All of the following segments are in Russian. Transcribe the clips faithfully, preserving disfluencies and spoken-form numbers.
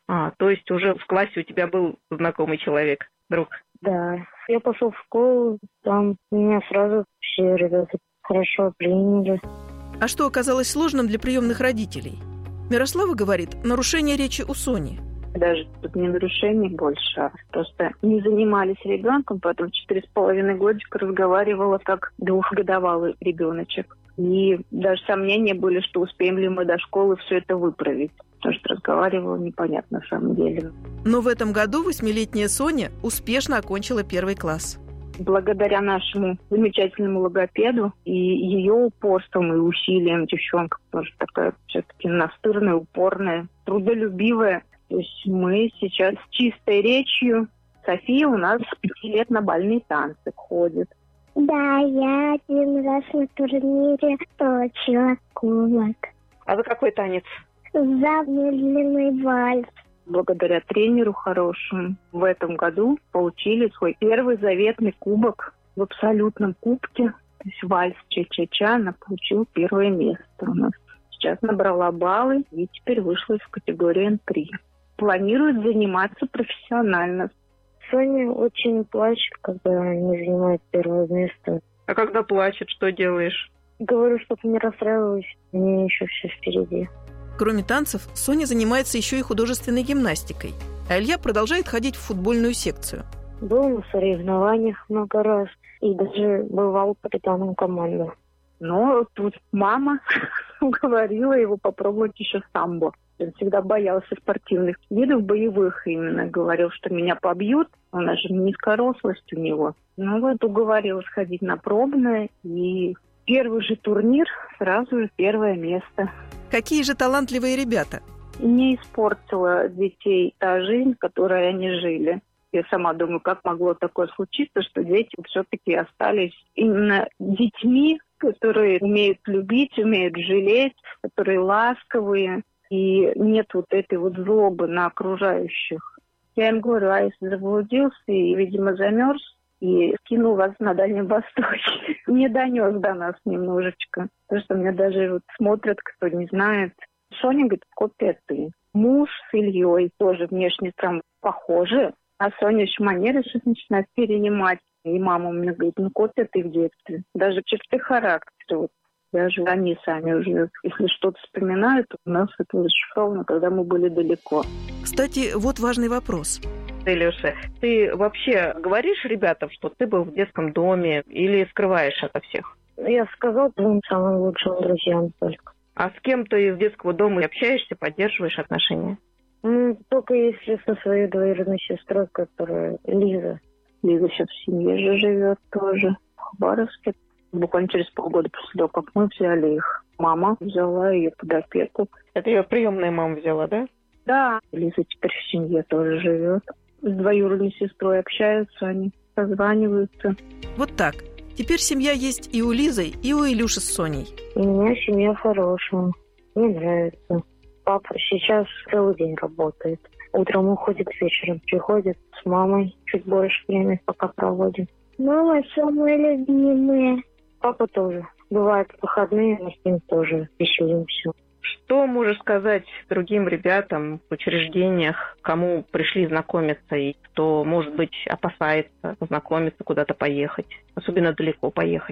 А, то есть уже в классе у тебя был знакомый человек, друг? Да. Я пошел в школу, там меня сразу все ребята хорошо приняли. А что оказалось сложным для приемных родителей? Мирослава говорит, нарушение речи у Сони. Даже тут не нарушение больше, а просто не занимались ребенком, потом четыре с половиной годика разговаривала как двухгодовалый ребеночек. И даже сомнения были, что успеем ли мы до школы все это выправить. Потому что разговаривала непонятно на самом деле. Но в этом году восьмилетняя Соня успешно окончила первый класс. Благодаря нашему замечательному логопеду и ее упорством и усилиям девчонка тоже такая все-таки настырная, упорная, трудолюбивая. То есть мы сейчас с чистой речью. София у нас с пяти лет на бальные танцы ходит. Да, я один раз на турнире получила кубок. А вы какой танец? За медленный вальс. Благодаря тренеру хорошему в этом году получили свой первый заветный кубок в абсолютном кубке. То есть вальс Ча-Ча-Ча, она получила первое место у нас. Сейчас набрала баллы и теперь вышла в категории эн три. Планирует заниматься профессионально. Соня очень плачет, когда не занимает первое место. А когда плачет, что делаешь? Говорю, чтобы не расстраивалась, мне еще все впереди. Кроме танцев, Соня занимается еще и художественной гимнастикой. А Илья продолжает ходить в футбольную секцию. Был на соревнованиях много раз и даже бывал капитаном команды. Но тут мама уговорила его попробовать еще самбо. Он всегда боялся спортивных видов, боевых именно. Говорил, что меня побьют. У нас же низкорослость у него. Ну вот уговорила сходить на пробное. И первый же турнир, сразу же первое место. Какие же талантливые ребята. Не испортила детей та жизнь, в которой они жили. Я сама думаю, как могло такое случиться, что дети все-таки остались именно детьми, которые умеют любить, умеют жалеть, которые ласковые. И нет вот этой вот злобы на окружающих. Я им говорю, а если заблудился и, видимо, замерз, и скинул вас на Дальнем Востоке. Не донес до нас немножечко. Потому что меня даже вот смотрят, кто не знает. Соня говорит, копия ты. Муж с Ильей тоже внешне там похожи. А Соня еще манеры сейчас начинает перенимать. И мама мне говорит, ну копия ты в детстве. Даже черты характера. Вот. Даже они сами уже, если что-то вспоминают, у нас это зашифровано, когда мы были далеко. Кстати, вот важный вопрос. Илюша, ты вообще говоришь ребятам, что ты был в детском доме или скрываешь это всех? Я сказал двум самым лучшим друзьям только. А с кем ты из детского дома общаешься, поддерживаешь отношения? Ну, только если со своей двоюродной сестрой, которая Лиза. Лиза сейчас в семье же живет тоже, в Хабаровске. Буквально через полгода после того, как мы взяли их, мама взяла ее под опеку. Это ее приемная мама взяла, да? Да. Лиза теперь в семье тоже живет. С двоюродной сестрой общаются они, созваниваются. Вот так. Теперь семья есть и у Лизы, и у Илюши с Соней. У меня семья хорошая. Мне нравится. Папа сейчас целый день работает. Утром уходит, вечером приходит. С мамой чуть больше времени пока проводим. Мама самая любимая. Папа тоже. Бывают выходные, мы с ним тоже веселимся. Что можешь сказать другим ребятам в учреждениях, кому пришли знакомиться и кто, может быть, опасается познакомиться, куда-то поехать, особенно далеко поехать?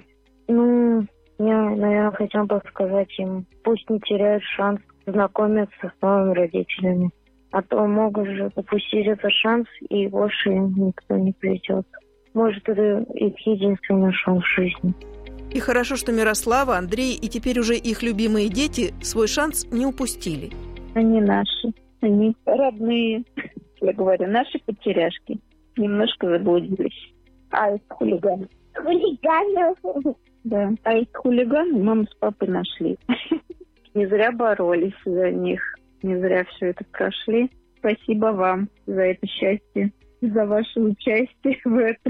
Ну, я, наверное, хотела бы сказать им, пусть не теряют шанс знакомиться с новыми родителями. А то могут же упустить этот шанс, и больше им никто не придет. Может, это их единственный шанс в жизни. И хорошо, что Мирослава, Андрей и теперь уже их любимые дети свой шанс не упустили. Они наши, они родные. Я говорю, наши потеряшки немножко заблудились. А это хулиганы. Хулиганы? Да. А это хулиганы мама с папой нашли. Не зря боролись за них, не зря все это прошли. Спасибо вам за это счастье, за ваше участие в этом.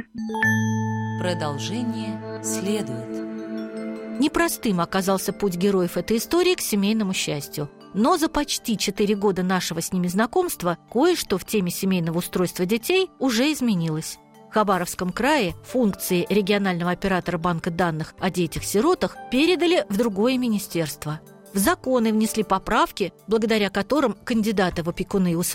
Продолжение следует. Непростым оказался путь героев этой истории к семейному счастью. Но за почти четыре года нашего с ними знакомства кое-что в теме семейного устройства детей уже изменилось. В Хабаровском крае функции регионального оператора банка данных о детях-сиротах передали в другое министерство. В законы внесли поправки, благодаря которым кандидаты в опекуны